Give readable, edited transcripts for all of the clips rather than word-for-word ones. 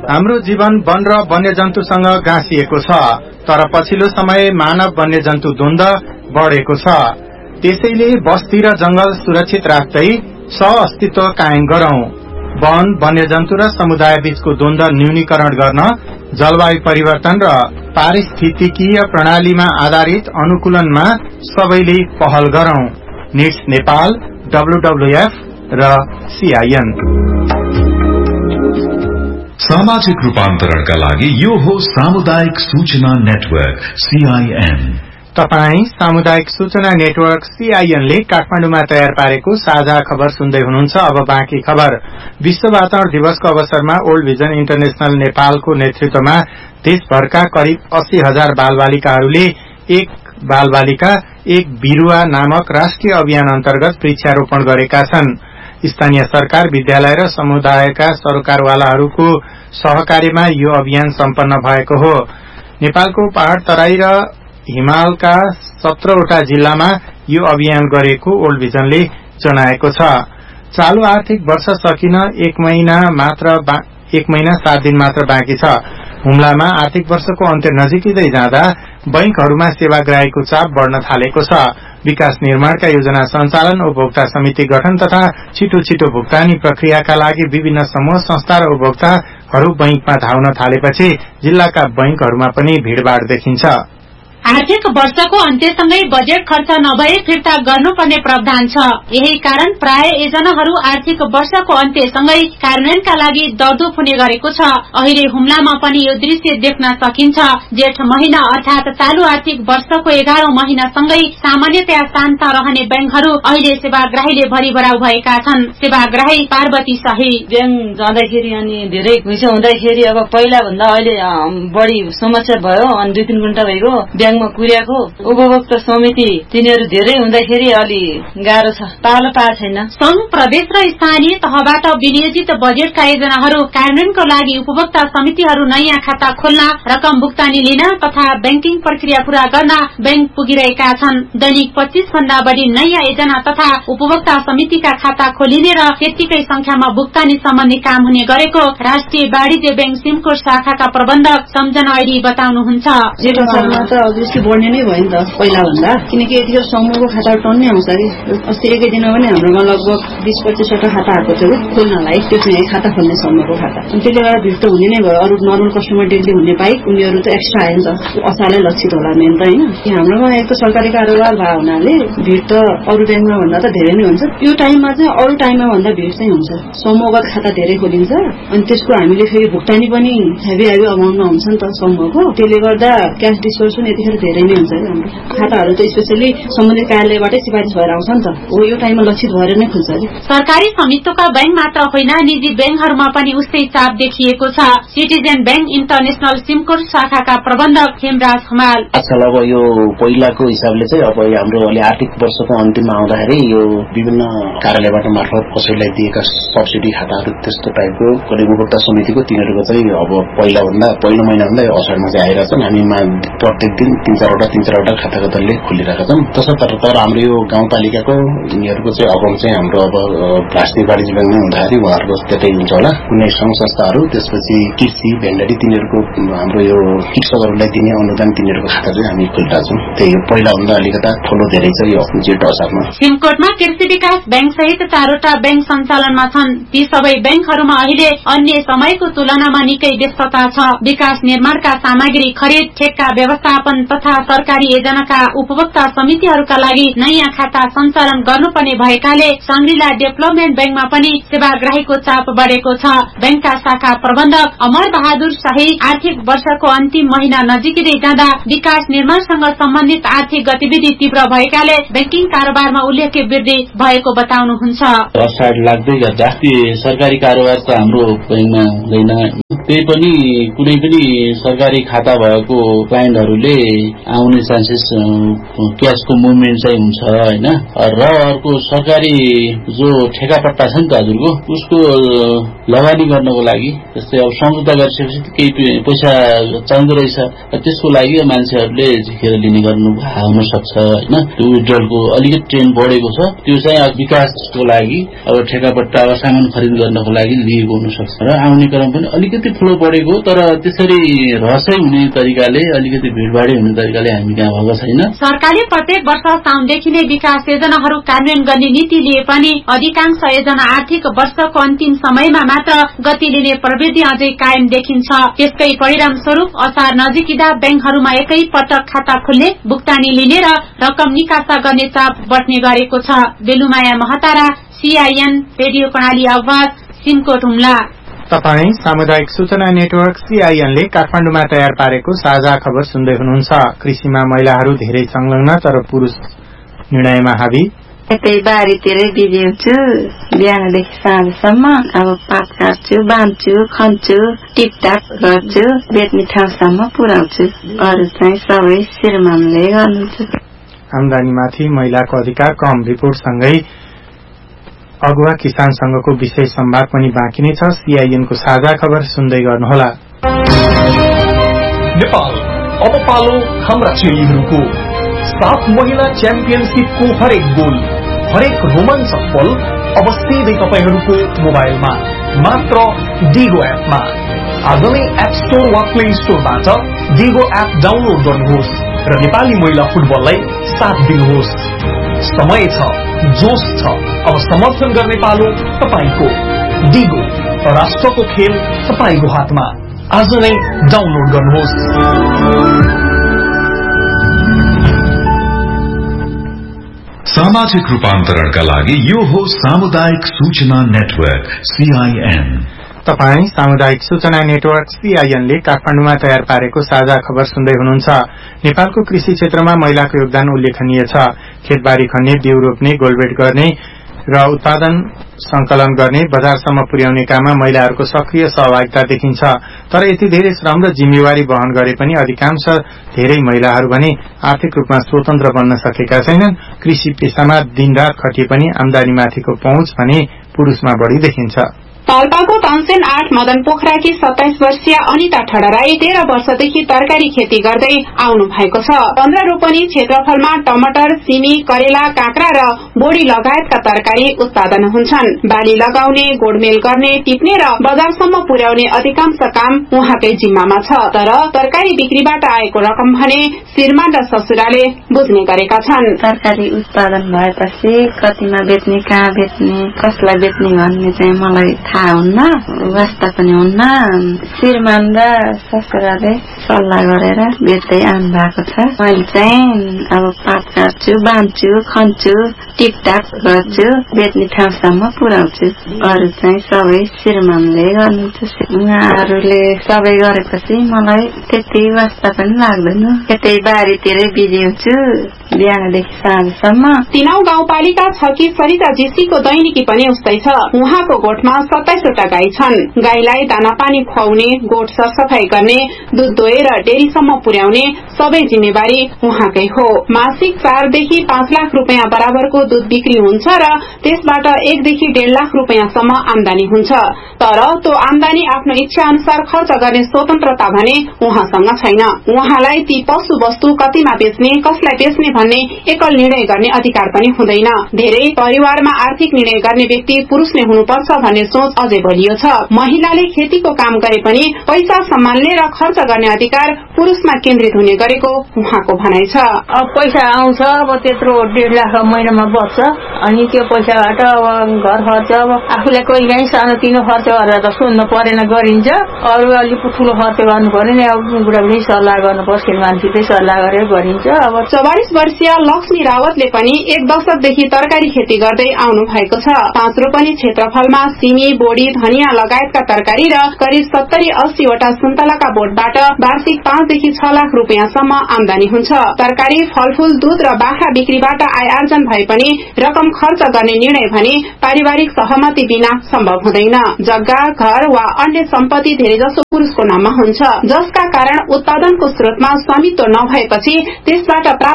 हाम्रो जीवन वन र वन्यजन्तुसँग गाँसिएको छ, तर पछिल्लो समय मानव वन्यजन्तु द्वन्द्व बढेको छ। त्यसैले बस्ती र जंगल सुरक्षित राख्दै सह-अस्तित्व कायम गरौं। वन, वन्यजन्तु र समुदाय बीचको द्वन्द्व न्यूनीकरण गर्न जलवायु परिवर्तन र पारिस्थितिकीय प्रणालीमा आधारित अनुकूलनमा सबैले पहल गरौं। निड्स नेपाल, WWF र CIN। सामाजिक रूपान्तरणका लागि यो हो सामुदायिक सूचना नेटवर्क CIN। तपाई सामुदायिक सूचना नेटवर्क CIN ले काठमाडौँमा तयार पारेको साझा खबर सुन्दै हुनुहुन्छ। अब बाँकी खबर। विश्व वातावरण दिवसको अवसरमा ओल्ड भिजन इन्टरनेशनल नेपालको नेतृत्वमा देशभरका करिब 80,000 बालबालिकाहरूले एक बालबालिका एक बिरूवा नामक राष्ट्रिय अभियान अन्तर्गत वृक्षारोपण गरेका छन्। स्थानीय सरकार, विद्यालय र समुदायका सरकारवालाहरूको सहकार्यमा यो अभियान सम्पन्न भएको हो। नेपालको पहाड़ तराई र हिमालका 17वटा जिल्लामा यो अभियान गरेको ओल्ड भिजनले जनाएको छ। चालू आर्थिक वर्ष सकिन एक महिना 7 दिन मात्र बाँकी छ। हुम्लामा आर्थिक वर्षको अन्त्य नजिकै जाँदा बैंकहरूमा सेवाग्राहीको चाप बढ़न थालेको छ। विकास निर्माणका योजना सञ्चालन, उपभोक्ता समिति गठन तथा छिटो भुक्तानी प्रक्रियाका लागि विभिन्न समूह, संस्था र उपभोक्ताहरू बैंकमा धाउन थालेपछि जिल्लाका बैंकहरूमा पनि भीड़भाड़ देखिन्छ। आर्थिक वर्षको अन्त्यसँगै बजेट खर्च नभए फिर्ता गर्नुपर्ने प्रावधान छ। यही कारण प्राय योजनाहरू आर्थिक वर्षको अन्त्यसँगै कार्यान्वयनका लागि दौडधुप हुने गरेको छ। अहिले हुम्लामा पनि यो दृश्य देख्न सकिन्छ। जेठ महिना अर्थात चालू आर्थिक वर्षको 11औं महिनासँगै सामान्यतया शान्त रहने बैंकहरू अहिले सेवाग्राहीले भरिभराउ भएका छन्। सेवाग्राही पार्वती शाही। ब्याङ्क जाँदाखेरि अनि धेरै घुइँचो हुँदाखेरि अब पहिला भन्दा अहिले बढी समस्या भयो। अनि 2-3 घण्टा भइगयो ब्याङ्कमा कुर्याको। उपभोक्ता समिति तिनीहरू धेरै हुँदाखेरि अलि गाह्रो छ, पालो पाएको छैन। संघ, प्रदेश र स्थानीय तहबाट विनियोजित बजेटका योजनाहरू कार्यान्वयनको लागि उपभोक्ता समितिहरू नयाँ खाता खोल्न, रकम भुक्तानी लिन तथा बैंकिङ प्रक्रिया पूरा गर्न बैंक पुगिरहेका छन्। दैनिक 25 भन्दा बढ़ी नयाँ योजना तथा उपभोक्ता समितिका खाता खोलिने र त्यतिकै संख्यामा भुक्तानी सम्बन्धी काम हुने गरेको राष्ट्रिय वाणिज्य बैंक सिमकोट शाखाका प्रबन्धक सम्झना ऐडी बताउनुहुन्छ। बढ्ने नै भयो नि त पहिला भन्दा, किनकि यतिखेर समूहको खाता टन्नै आउँछ कि। अस्ति एकै दिनमा पनि हाम्रोमा लगभग 20-25वटा खाता आएको थियो खोल्नलाई। त्यो चाहिँ खाता खोल्ने समूहको खाता। त्यसले गर्दा भिड त हुने नै भयो। अरू नर्मल कस्टमर डेली हुने बाहेक उनीहरू त एक्स्ट्रा आयो नि त। असालै लक्षित होला मेन त होइन। हाम्रोमा एक त सरकारी कारोबार भएको हुनाले भिड त अरू ब्याङ्कमा भन्दा त धेरै नै हुन्छ। यो टाइममा चाहिँ अरू टाइममा भन्दा भिड चाहिँ हुन्छ। समूहगत खाता धेरै खोलिन्छ अनि त्यसको हामीले फेरि भुक्तानी पनि हेभी अमाउन्टमा हुन्छ नि त समूहको। त्यसले गर्दा क्याश डिस्पर्सन यतिखेर धेरै नै हुन्छ। हाम्रो खाताहरू त स्पेशली सम्बन्धित कार्यालयबाटै सिफारिस भएर आउँछ नि त। हो यो टाइममा लक्षित भएर नै खुल्छ कि। सरकारी स्वामित्वका बैंक मात्र होइन, निजी बैंकहरूमा पनि उस्तै चाप देखिएको छ। सिटिजन बैंक इन्टरनेशनल सिमकोट शाखाका प्रबन्धक हेमराज हमाल। आजकल अब यो पहिलाको हिसाबले चाहिँ अब हाम्रो अहिले आर्थिक वर्षको अन्तिममा आउँदाखेरि यो विभिन्न कार्यालयबाट मार्फत कसैलाई दिएका सब्सिडी खाताहरू त्यस्तो टाइपको उपभोक्ता समितिको तिनीहरूको चाहिँ अब पहिलो महिनाभन्दा असारमा चाहिँ आइरहेछन्। हामीमा प्रत्येक दिन 3-4वटा खाता दलले खोलिरहेका छन्। तर हाम्रो यो गाउँपालिकाको यिनीहरूको चाहिँ अकाउन्ट चाहिँ हाम्रो अब राष्ट्रिय वाणिज्य ब्याङ्क नै हुँदाखेरि उहाँहरूको त्यतै हुन्छ होला। कुनै संघ संस्थाहरू, त्यसपछि कृषि भेन्डरी तिनीहरूको हाम्रो यो कृषकहरूलाई दिने अनुदान तिनीहरूको खाता चाहिँ हामी खोलिरहेका छौँ। त्यही पहिला भन्दा अलिकता ठुलो धेरै छ यो जेठ असारमा। सिमकोटमा कृषि विकास बैंक सहित 4वटा बैंक सञ्चालनमा छन्। ती सबै बैंकहरूमा अहिले अन्य समयको तुलनामा निकै व्यस्तता छ। विकास निर्माणका सामग्री खरिद, ठेक्का व्यवस्थापन तथा सरकारी योजनाका उपभोक्ता समितिहरूका लागि नयाँ खाता सञ्चालन गर्नुपर्ने भएकाले सांग्रिला डेभलपमेन्ट बैंकमा पनि सेवाग्राहीको चाप बढ़ेको छ। बैंकका शाखा प्रबन्धक अमर बहादुर शाही आर्थिक वर्षको अन्तिम महिना नजिकै जाँदा विकास निर्माणसँग सम्बन्धित आर्थिक गतिविधि तीव्र भएकाले बैंकिङ कारोबारमा उल्लेख्य वृद्धि भएको बताउनुहुन्छ। असाढ लाग्दै गर्दा सरकारी कारोबार त हाम्रो बैंकमा हुँदैन। त्यही पनि कुनै पनि सरकारी खाता भएको क्लाइन्टहरूले आउने चान्सेस क्याशको मुभमेन्ट चाहिँ हुन्छ होइन। र अर्को सरकारी जो ठेकापट्टा छ नि त हजुरको, उसको लगानी गर्नको लागि जस्तै अब सम्झौता गरिसकेपछि केही पैसा चाहिँदो रहेछ, त्यसको लागि मान्छेहरूले झिकेर लिने गर्नु हुन सक्छ होइन। त्यो विड्रलको अलिकति ट्रेन्ड बढेको छ। त्यो चाहिँ विकासको लागि अब ठेकापट्टा सामान खरिद गर्नको लागि लिएको हुन सक्छ र आउने क्रम पनि अलिकति ठूलो बढेको, तर त्यसरी रहस्यै हुने तरिकाले, अलिकति भिडभाडै हुने तरिकाले हामी कहाँ भएको छैन। सरकारले प्रत्येक वर्ष साउनदेखि नै विकास योजनाहरू कार्यान्वयन गर्ने नीति लिए पनि अधिकांश योजना आर्थिक वर्षको अन्तिम समयमा मात्र गति लिने प्रवृत्ति अझै कायम देखिन्छ। त्यसकै परिणाम स्वरूप असार नजिकिँदा बैंकहरूमा एकै पटक खाता खोल्ने, भुक्तानी लिने र रकम निकासा गर्ने चाप बढ्ने गरेको छ। बेलुमाया महतारा, CIN रेडियो कर्णाली आवाज, सिमकोट हुम्ला। तपाई सामुदायिक सूचना नेटवर्क CIN ले काठमाडौँमा तयार पारेको साझा खबर सुन्दै हुनुहुन्छ। कृषिमा महिलाहरू धेरै संलग्न तर पुरुष निर्णयमा हावी। यतै बारीतिरै बिजी हुन्छु, बिहानदेखि साँझसम्म। अब पात काट्छु, बाँध्छु, खन्छु, टिपटाप गर्छु, बेच्ने ठाउँसम्म पुर्याउँछु। अरू चाहिँ सबै श्रीमानले गर्नुहुन्छ। आमदानीमाथि महिलाको अधिकार कम रिपोर्टसँगै अगुवा किसान संघको विशेष संवाद पनि बाँकी नै छ। CIN को साझा खबर सुन्दै गर्नुहोला। नेपाल अब पालो हाम्रा चेलीहरूको। 7 महिला च्याम्पियनशिपको हरेक गोल, हरेक रोमाञ्चक पल अब सिधै तपाईहरूको मोबाइलमा, मात्र डिगो एपमा। आज नै एप स्टोर वा प्ले स्टोरबाट डिगो एप डाउनलोड गर्नुहोस् र नेपाली महिला फुटबललाई साथ दिनुहोस्। समय छ, जोश छ, अब समर्थन गर्ने पालो तपाईको। डिगो, राष्ट्रको खेल तपाईको हातमा। आज नै डाउनलोड गर्नुहोस्। सामाजिक रूपान्तरणका लागि यो हो सामुदायिक सूचना नेटवर्क CIN। तपाई सामुदायिक सूचना नेटवर्क CIN ले काठमाडौँमा तयार पारेको साझा खबर सुन्दै हुनुहुन्छ। नेपालको कृषि क्षेत्रमा महिलाको योगदान उल्लेखनीय छ। खेतबारी खन्ने, बिउ रोप्ने, गोलबेट गर्ने र उत्पादन संकलन गर्ने, बजारसम्म पुर्याउने काममा महिलाहरूको सक्रिय सहभागिता देखिन्छ। तर यति धेरै श्रम र जिम्मेवारी वहन गरे पनि अधिकांश धेरै महिलाहरू भने आर्थिक रूपमा स्वतन्त्र बन्न सकेका छैनन्। कृषि पेशामा दिनरात खटिए पनि आमदानीमाथिको पहुँच भने पुरुषमा बढ़ी देखिन्छ। पाल्पाको तानसेन 8 मदन पोखराकी 27 वर्षीय अनिता ठडराई 13 वर्षदेखि तरकारी खेती गर्दै आउनु भएको छ। 15 रोपनी क्षेत्रफलमा टमाटर, सिमी, करेला, काँक्रा र बोडी लगायतका तरकारी उत्पादन हुन्छन्। बाली लगाउने, गोडमेल गर्ने, टिप्ने र बजारसम्म पुर्याउने अधिकांश काम उहाँकै जिम्मामा छ। तर तरकारी बिक्रीबाट आएको रकम भने श्रीमान र ससुराले बुझ्ने गरेका छन्। तरकारी उत्पादन भएपछि कतिमा बेच्ने, कहाँ बेच्ने, कसलाई बेच्ने भन्ने चाहिँ मलाई थाहा हुन्न, वास्ता पनि हुन्न। श्रीमान र ससुराले सल्लाह गरेर बेच्दै आउनु भएको छ। मैले चाहिँ अब पात काट्छु, बाँध्छु, खन्छु, टिपटाप गर्छु, बेच्ने ठाउँसम्म पुर्याउँछु। अरू चाहिँ सबै श्रीमानले गर्नुहुन्छ। उहाँहरूले सबै गरेपछि मलाई त्यति वास्ता पनि लाग्दैन। यतै बारीतिरै बिजी हुन्छु, बिहानदेखि साँझसम्म। तिनाउ गाउँपालिका 6 की सरिता जीसीको दैनिकी पनि उस्तै छ। उहाँको गोठमा 27 वटा गाई छन्। गाईलाई दाना पानी खुवाउने, गोठ सरसफाई गर्ने, दूध दोहेर डेरीसम्म पुर्याउने सबै जिम्मेवारी उहाँकै हो। मासिक 4 देखि 5 लाख रुपियाँ बराबरको दूध बिक्री हुन्छ र त्यसबाट 1 देखि 1.5 लाख रुपियाँसम्म आमदानी हुन्छ। तर त्यो आमदानी आफ्नो इच्छा अनुसार खर्च गर्ने स्वतन्त्रता भने उहाँसँग छैन। उहाँलाई ती पशु वस्तु कतिमा बेच्ने, कसलाई बेच्ने भन्ने एकल निर्णय गर्ने अधिकार पनि हुँदैन। धेरै परिवारमा आर्थिक निर्णय गर्ने व्यक्ति पुरुष नै हुनुपर्छ भन्ने सोच अझै बलियो छ। महिलाले खेतीको काम गरे पनि पैसा सम्हाल्ने र खर्च गर्ने अधिकार पुरुषमा केन्द्रित हुने गरेको उहाँको भनाइ छ। अब पैसा आउँछ, अब त्यत्रो 1.5 लाख महिनामा बच्छ, अनि त्यो पैसाबाट अब घर खर्च, अब आफूलाई कोही काहीँ सानोतिनो खर्च गरेर त सुन्न परेन, गरिन्छ। अरू अलिक ठुलो खर्च गर्नु पर्यो नि, अब बुढाबुढी सल्लाह गर्नुपर्छ, श्रीमानसितै सल्लाह गरेर गरिन्छ। अब 44 वर्षीय लक्ष्मी रावतले पनि 1 दशकदेखि तरकारी खेती गर्दै आउनु भएको छ। 5 रोपनी क्षेत्रफलमा सिमी, बोडी, धनिया लगायतका तरकारी र करिब 70-80 वटा सुन्तलाका बोटबाट वार्षिक 5 देखि 6 लाख रुपियाँसम्म आमदानी हुन्छ। तरकारी, फलफूल, दूध र बाख्रा बिक्रीबाट आय आर्जन भए पनि रकम खर्च गर्ने निर्णय भने पारिवारिक सहमति बिना सम्भव हुँदैन। जग्गा, घर वा अन्य सम्पत्ति धेरैजसो पुरुषको नाममा हुन्छ, जसका कारण उत्पादनको स्रोतमा स्वामित्व नभएपछि त्यसबाट प्राप्त आमदानी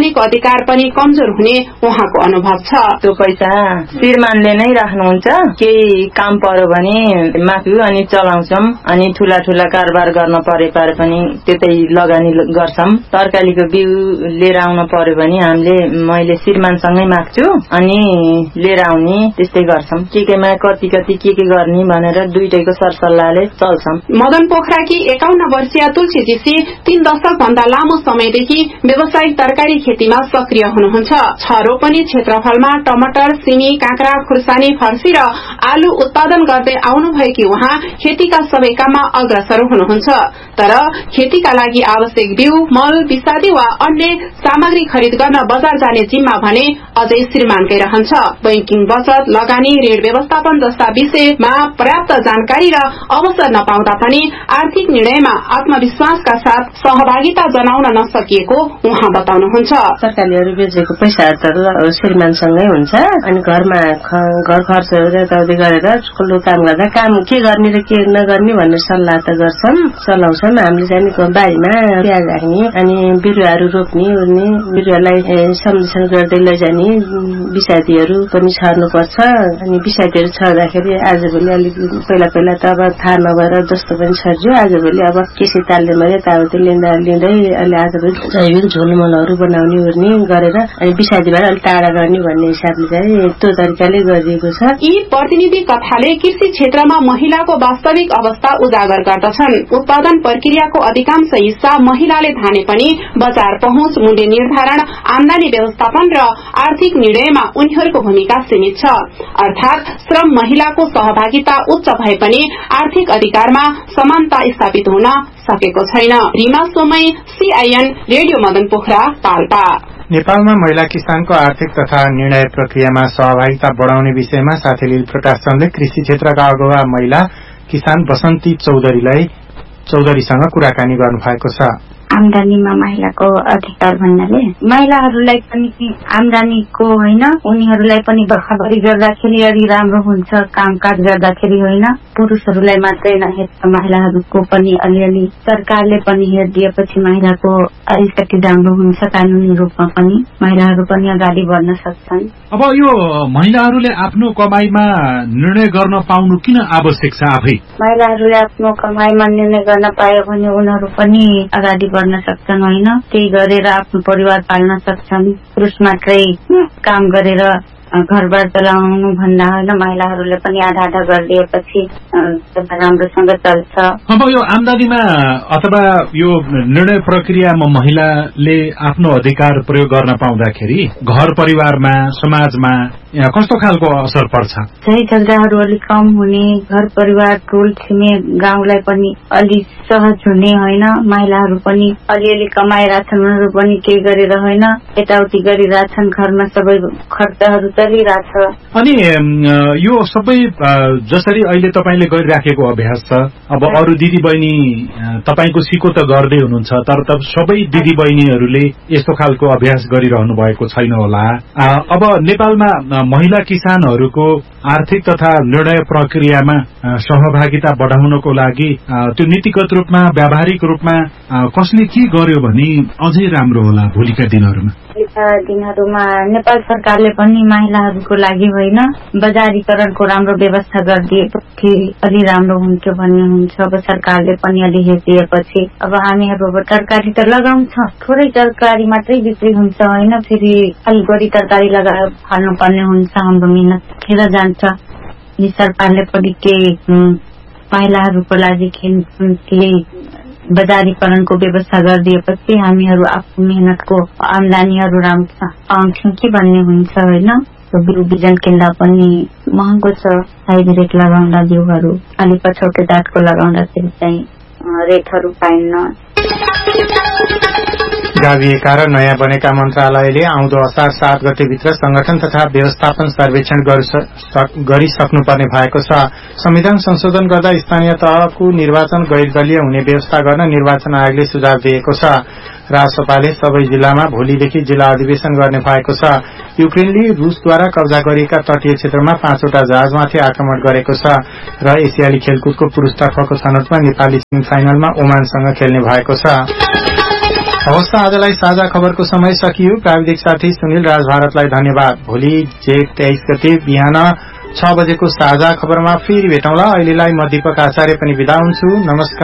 संवैधानिक अधिकार पनि कमजोर हुने उहाँको अनुभव छ। त्यो पैसा श्रीमानले नै राख्नुहुन्छ, केही काम पर्यो भने माग्छु अनि चलाउँछौं, अनि ठूला ठूला कारोबार गर्न परे पनि त्यतै लगानी गर्छौं। तरकारीको बिउ लिएर आउन पर्यो भने मैले श्रीमानसँगै माग्छु अनि लिएर आउने, त्यस्तै गर्छौं। केमा कति के गर्ने भनेर दुईटैको सरसल्लाहले चल्छौं। मदन पोखराकी 51 वर्षीय तुलसी जीसी 3 दशक भन्दा लामो समयदेखि व्यावसायिक तरकारी खेतीमा सक्रिय हुनुहुन्छ। 6 रोपनी क्षेत्रफलमा टमाटर, सिमी, काँक्रा, खुर्सानी, फर्सी र आलु उत्पादन गर्दै आउनुभएकी उहाँ खेतीका सबै काममा अग्रसर हुनुहुन्छ। तर खेतीका लागि आवश्यक बिउ, मल, विषादी वा अन्य सामग्री खरिद गर्न बजार जाने जिम्मा भने अझै श्रीमानकै रहन्छ। बैंकिङ, बचत, लगानी, ऋण व्यवस्थापन जस्ता विषयमा पर्याप्त जानकारी र अवसर नपाउँदा पनि आर्थिक निर्णयमा आत्मविश्वासका साथ सहभागिता जनाउन नसकिएको उहाँ बताउनुहुन्छ। सरकारले बेचेको पैसाहरू श्रीमानसँगै हुन्छ अनि घरमा घर खर्चहरू यताउति गरेर ठुलो काम गर्दा काम के गर्ने र के नगर्ने भन्ने सल्लाह त चलाउँछौं। हामीले चाहिँ बारीमा प्याज राख्ने अनि बिरुवाहरू रोप्ने ओर्ने, बिरुवालाई संरक्षण गर्दै लैजाने, विषादीहरू पनि छर्नुपर्छ। अनि विषादीहरू छर्दाखेरि आजभोलि अलिक पहिला त अब थाहा नभएर जस्तो पनि छर्यो, आजभोलि अब केसी तालले मैले यताउति लिँदै अहिले आजभोलि जैविक झोलमलहरू बनाउने ओर्ने गरेर अनि विषादीबाट अलिक टाढा गर्ने भन्ने हिसाबले चाहिँ त्यो तरिकाले गरिएको छ। यी प्रतिनिधि कथाले कृषि क्षेत्रमा महिलाको वास्तविक अवस्था उजागर गर्दछन्। उत्पादन प्रक्रियाको अधिकांश हिस्सा महिलाले धाने पनि बजार पहुँच, मूल्य निर्धारण, आमदानी व्यवस्थापन र आर्थिक निर्णयमा उनीहरूको भूमिका सीमित छ। अर्थात श्रम महिलाको सहभागिता उच्च भए पनि आर्थिक अधिकारमा समानता स्थापित हुन सकेको छैन। Rima सोमई, CIN radio Madan Pokhara, Palpa. नेपालमा महिला किसानको आर्थिक तथा निर्णय प्रक्रियामा सहभागिता बढ़ाउने विषयमा साथी लील प्रकाशनले कृषि क्षेत्रका अगुवा महिला किसान बसन्ती चौधरीसँग कुराकानी गर्नुभएको छ। आमदानीमा महिलाको अधिकार भन्नाले महिलाहरूलाई पनि आमदानीको होइन, उनीहरूलाई पनि बराबरी गर्दाखेरि अलि राम्रो हुन्छ। कामकाज गर्दाखेरि होइन, पुरुषहरूलाई मात्रै नहेर्छ, महिलाहरूको पनि अलिअलि सरकारले पनि हेरिदिएपछि महिलाको अलिकति राम्रो हुन्छ। कानूनी रूपमा पनि महिलाहरू पनि अगाडि बढ्न सक्छन्। अब यो महिलाहरूले आफ्नो कमाईमा निर्णय गर्न पाउनु किन आवश्यक छ? आफै महिलाहरूले आफ्नो कमाईमा निर्णय गर्न पायो भने उनीहरू पनि अगाडि बढ्न सक्छन् होइन, त्यही गरेर आफ्नो परिवार पाल्न सक्छन्। पुरुष मात्रै काम गरेर घरबार चलाउनु भन्दा होइन, महिलाहरूले पनि आधा गरिदिएपछि राम्रोसँग चल्छ। अब यो आमदानीमा अथवा यो निर्णय प्रक्रियामा महिलाले आफ्नो अधिकार प्रयोग गर्न पाउँदाखेरि घर परिवारमा, समाजमा कस्तो खालको असर पर्छ? झै झगडाहरू अलिक कम हुने, घर परिवार, टोल छिमेक, गाउँलाई पनि अलि सहज हुने होइन। महिलाहरू पनि अलिअलि कमाइरहेछन्, उनीहरू पनि केही गरेर होइन, यताउति गरिरहेछन्, घरमा सबै खर्चहरू चलिरहेछ। अनि यो सबै जसरी अहिले तपाईले गरिराखेको अभ्यास छ, अब अरू दिदी बहिनी तपाईको सिको त गर्दै हुनुहुन्छ, तर सबै दिदी बहिनीहरूले यस्तो खालको अभ्यास गरिरहनु भएको छैन होला। अब नेपालमा महिला किसानहरूको आर्थिक तथा निर्णय प्रक्रियामा सहभागिता बढ़ाउनको लागि त्यो नीतिगत रूपमा, व्यावहारिक रूपमा कसले के गर्यो भने अझै राम्रो होला भोलिका दिनहरूमा? नेपाल सरकारले पनि महिलाहरूको लागि होइन, बजारीकरणको राम्रो व्यवस्था गरिदिएपछि अलि राम्रो हुन्थ्यो भन्ने हुन्छ। अब सरकारले पनि अलि हेरिदिएपछि अब हामीहरू तरकारी त लगाउँछ, थोरै तरकारी मात्रै बिक्री हुन्छ होइन, फेरि अलिक बढी तरकारी फाल्नुपर्ने हुन्छ। हाम्रो मिहिनेत खेर जान्छ। सरकारले पनि केही महिलाहरूको लागि बजारीकरणको व्यवस्था गरिदिएपछि हामीहरू आफ्नो मेहनतको आमदानीहरू राम्रो पाउँछौँ कि भन्ने हुन्छ होइन। बिउ बिजन किन्दा पनि महँगो छ, हाइब्रिड लगाउँदा बिउहरू अलि पछौटे जातको लगाउँदाखेरि चाहिँ रेटहरू पाइन्न। गाभिएका र नयाँ बनेका मन्त्रालयले आउँदो असार 7 गतेभित्र संगठन तथा व्यवस्थापन सर्वेक्षण गरिसक्नुपर्ने भएको छ। संविधान संशोधन गर्दा स्थानीय तहको निर्वाचन गैरदलीय हुने व्यवस्था गर्न निर्वाचन आयोगले सुझाव दिएको छ। राजसभाले सबै जिल्लामा भोलिदेखि जिल्ला अधिवेशन गर्ने भएको छ। युक्रेनले रूसद्वारा कब्जा गरिएका तटीय क्षेत्रमा 5वटा जहाजमाथि आक्रमण गरेको छ र एसियाली खेलकुदको पुरुषतर्फको छनौटमा नेपाली सेमी फाइनलमा ओमानसँग खेल्ने भएको छ। हवस् त आजलाई साझा खबरको समय सकियो। प्राविधिक साथी सुनिल राज भारतलाई धन्यवाद। भोलि जेठ 23 गते बिहान 6 बजेको साझा खबरमा फेरि भेटौँला। अहिलेलाई म दीपक आचार्य पनि बिदा हुन्छु। नमस्कार।